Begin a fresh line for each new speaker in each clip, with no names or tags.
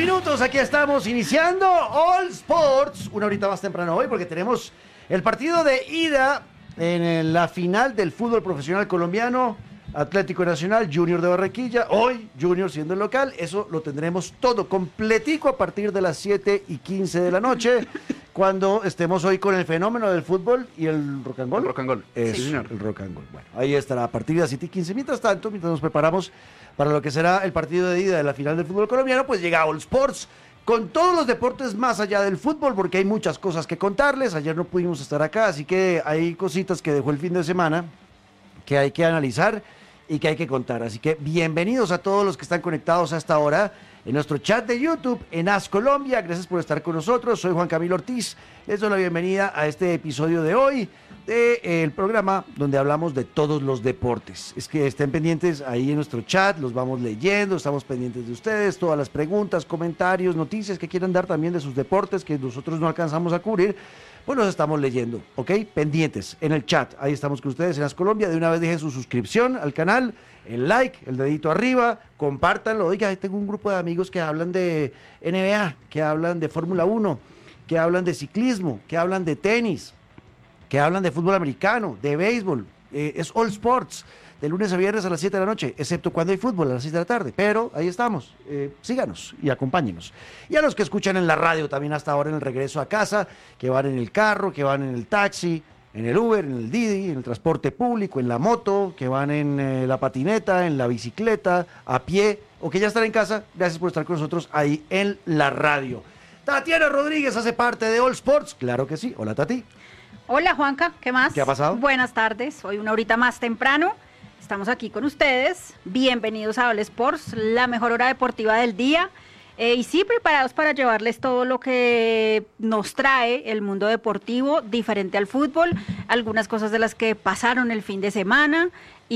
minutos, aquí estamos iniciando All Sports, una horita más temprano hoy porque tenemos el partido de ida en la final del fútbol profesional colombiano, Atlético Nacional, Junior de Barranquilla, hoy Junior siendo el local, eso lo tendremos todo completico a partir de las 7:15 de la noche, cuando estemos hoy con el fenómeno del fútbol y el rock and roll.
El rock and roll.
Es
Sí, señor.
el rock and roll. Bueno, ahí estará a partir de las 7:15. Mientras tanto, mientras nos preparamos para lo que será el partido de ida de la final del fútbol colombiano, pues llega All Sports con todos los deportes más allá del fútbol, porque hay muchas cosas que contarles. Ayer no pudimos estar acá, así que hay cositas que dejó el fin de semana que hay que analizar y que hay que contar. Así que bienvenidos a todos los que están conectados hasta ahora en nuestro chat de YouTube, en AS Colombia. Gracias por estar con nosotros. Soy Juan Camilo Ortiz. Les doy la bienvenida a este episodio de hoy del programa donde hablamos de todos los deportes. Es que estén pendientes ahí en nuestro chat, los vamos leyendo, estamos pendientes de ustedes, todas las preguntas, comentarios, noticias que quieran dar también de sus deportes que nosotros no alcanzamos a cubrir, pues los estamos leyendo, ¿ok? Pendientes en el chat, ahí estamos con ustedes en AS Colombia. De una vez dejen su suscripción al canal, el like, el dedito arriba, compártanlo. Oiga, ahí tengo un grupo de amigos que hablan de NBA, que hablan de Fórmula 1, que hablan de ciclismo, que hablan de tenis, que hablan de fútbol americano, de béisbol. Es All Sports, de lunes a viernes a las 7 de la noche, excepto cuando hay fútbol a las 6 de la tarde. Pero ahí estamos, síganos y acompáñenos. Y a los que escuchan en la radio también hasta ahora en el regreso a casa, que van en el carro, que van en el taxi, en el Uber, en el Didi, en el transporte público, en la moto, que van en la patineta, en la bicicleta, a pie, o que ya están en casa, gracias por estar con nosotros ahí en la radio. Tatiana Rodríguez hace parte de All Sports, claro que sí. Hola, Tati.
Hola Juanca, ¿qué más?
¿Qué ha pasado?
Buenas tardes, hoy una horita más temprano, estamos aquí con ustedes, bienvenidos a All Sports, la mejor hora deportiva del día, y sí, preparados para llevarles todo lo que nos trae el mundo deportivo, diferente al fútbol, algunas cosas de las que pasaron el fin de semana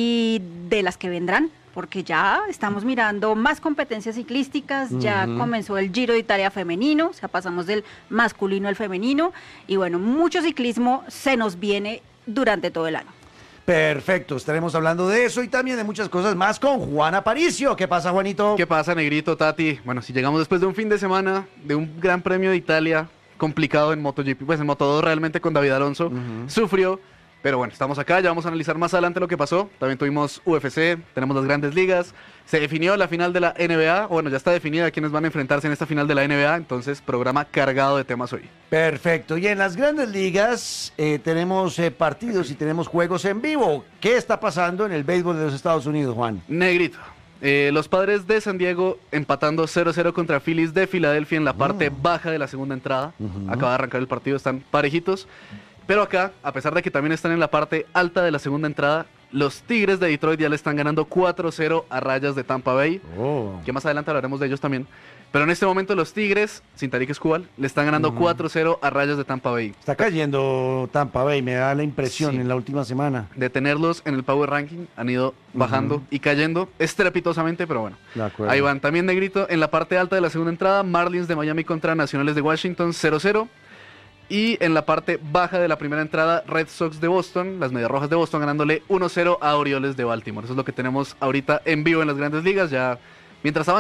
y de las que vendrán, porque ya estamos mirando más competencias ciclísticas, ya comenzó el Giro de Italia femenino, o sea, pasamos del masculino al femenino, y bueno, mucho ciclismo se nos viene durante todo el año.
Perfecto, estaremos hablando de eso y también de muchas cosas más con Juan Aparicio. ¿Qué pasa, Juanito?
¿Qué pasa, Negrito, Tati? Bueno, si llegamos después de un fin de semana, de un Gran Premio de Italia complicado en MotoGP, pues en Moto2 realmente con David Alonso, sufrió. Pero bueno, estamos acá, ya vamos a analizar más adelante lo que pasó. También tuvimos UFC, tenemos las grandes ligas. Se definió la final de la NBA. Bueno, ya está definida quiénes van a enfrentarse en esta final de la NBA. Entonces, programa cargado de temas hoy.
Perfecto. Y en las grandes ligas tenemos partidos y tenemos juegos en vivo. ¿Qué está pasando en el béisbol de los Estados Unidos, Juan?
Negrito. Los Padres de San Diego empatando 0-0 contra Phillies de Filadelfia en la parte baja de la segunda entrada. Acaba de arrancar el partido, están parejitos. Pero acá, a pesar de que también están en la parte alta de la segunda entrada, los Tigres de Detroit ya le están ganando 4-0 a Rayas de Tampa Bay, que más adelante hablaremos de ellos también. Pero en este momento los Tigres, sin Tarik Skubal, le están ganando 4-0 a Rayas de Tampa Bay.
Está cayendo Tampa Bay, me da la impresión,
Sí.
en la última semana.
De tenerlos en el Power Ranking, han ido bajando y cayendo estrepitosamente, pero bueno.
De acuerdo.
Ahí van. También, Negrito, en la parte alta de la segunda entrada, Marlins de Miami contra Nacionales de Washington, 0-0. Y en la parte baja de la primera entrada, Red Sox de Boston, las Medias Rojas de Boston, ganándole 1-0 a Orioles de Baltimore. Eso es lo que tenemos ahorita en vivo en las grandes ligas. Ya mientras